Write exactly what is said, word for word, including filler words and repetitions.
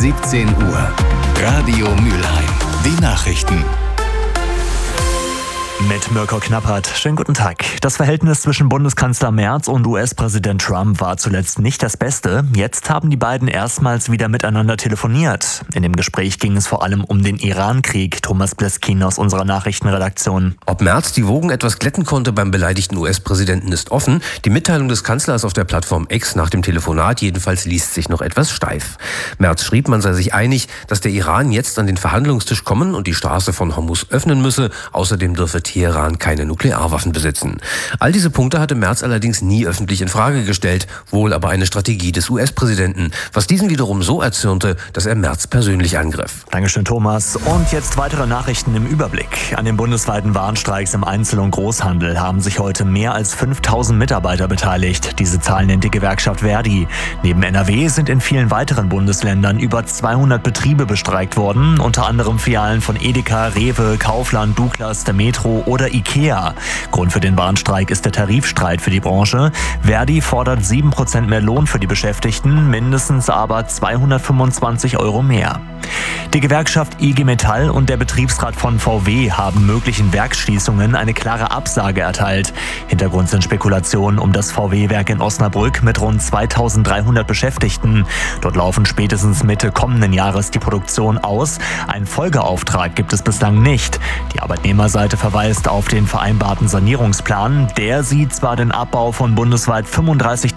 siebzehn Uhr. Radio Mülheim. Die Nachrichten. Mit Mirko Knappert. Schönen guten Tag. Das Verhältnis zwischen Bundeskanzler Merz und U S-Präsident Trump war zuletzt nicht das Beste. Jetzt haben die beiden erstmals wieder miteinander telefoniert. In dem Gespräch ging es vor allem um den Iran-Krieg. Thomas Bleskin aus unserer Nachrichtenredaktion. Ob Merz die Wogen etwas glätten konnte beim beleidigten U S-Präsidenten ist offen. Die Mitteilung des Kanzlers auf der Plattform X nach dem Telefonat jedenfalls liest sich noch etwas steif. Merz schrieb, man sei sich einig, dass der Iran jetzt an den Verhandlungstisch kommen und die Straße von Hormuz öffnen müsse. Außerdem dürfe Teheran keine Nuklearwaffen besitzen. All diese Punkte hatte Merz allerdings nie öffentlich in Frage gestellt, wohl aber eine Strategie des U S-Präsidenten, was diesen wiederum so erzürnte, dass er Merz persönlich angriff. Dankeschön, Thomas. Und jetzt weitere Nachrichten im Überblick. An den bundesweiten Warnstreiks im Einzel- und Großhandel haben sich heute mehr als fünftausend Mitarbeiter beteiligt. Diese Zahl nennt die Gewerkschaft Verdi. Neben N R W sind in vielen weiteren Bundesländern über zweihundert Betriebe bestreikt worden, unter anderem Filialen von Edeka, Rewe, Kaufland, Douglas, der Metro oder Ikea. Grund für den Warnstreik ist der Tarifstreit für die Branche. Verdi fordert sieben Prozent mehr Lohn für die Beschäftigten, mindestens aber zweihundertfünfundzwanzig Euro mehr. Die Gewerkschaft I G Metall und der Betriebsrat von V W haben möglichen Werksschließungen eine klare Absage erteilt. Hintergrund sind Spekulationen um das V W-Werk in Osnabrück mit rund zweitausenddreihundert Beschäftigten. Dort laufen spätestens Mitte kommenden Jahres die Produktion aus. Einen Folgeauftrag gibt es bislang nicht. Die Arbeitnehmerseite verweist auf den vereinbarten Sanierungsplan. Der sieht zwar den Abbau von bundesweit fünfunddreißigtausend